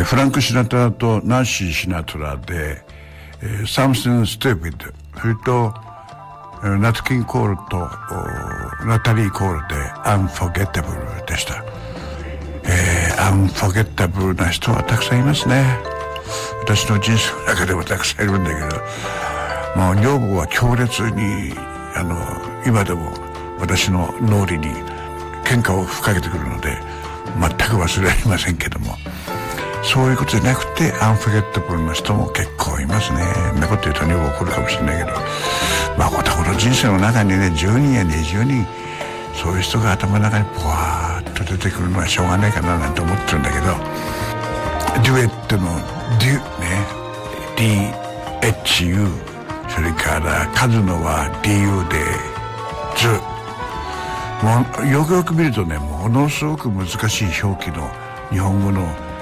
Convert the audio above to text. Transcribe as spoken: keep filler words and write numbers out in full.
ー、フランク・シナトラとナンシー・シナトラで、えー、Something Stupid、それとナト・キン・コールとナタリー・コールで Unforgettable でした。えー、Unforgettable な人はたくさんいますね。私の人生の中でもたくさんいるんだけど、もう女房は強烈にあの今でも私の脳裏に喧嘩を吹っかけてくるので全く忘れられませんけども、そういうことじゃなくてアンフォゲッタブルな人も結構いますね。そんなこと言うと女房怒るかもしれないけど、まあ男の人生の中にねじゅうにんやにじゅうにんそういう人が頭の中にポワーッと出てくるのはしょうがないかななんて思ってるんだけど、デュエットのデュね ディーエイチユー、 それからカズノは ディーユー でズ、もうよくよく見るとねものすごく難しい表記の日本語の